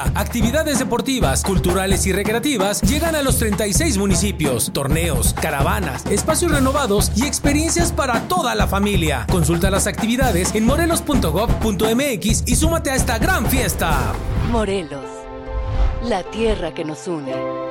Actividades deportivas, culturales y recreativas llegan a los 36 municipios, torneos, caravanas, espacios renovados y experiencias para toda la familia. Consulta las actividades en morelos.gov.mx y súmate a esta gran fiesta. Morelos, la tierra que nos une.